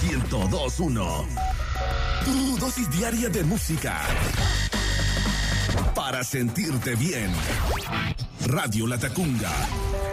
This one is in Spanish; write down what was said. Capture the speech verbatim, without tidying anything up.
ciento dos punto uno. Tu dosis diaria de música para sentirte bien. Radio La Tacunga.